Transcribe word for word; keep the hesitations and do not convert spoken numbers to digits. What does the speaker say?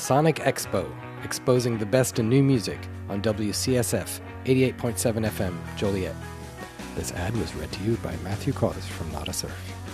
Sonic Expo, exposing the best in new music on W C S F eighty-eight point seven F M, Joliet. This ad was read to you by Matthew Cause from Not a Surf.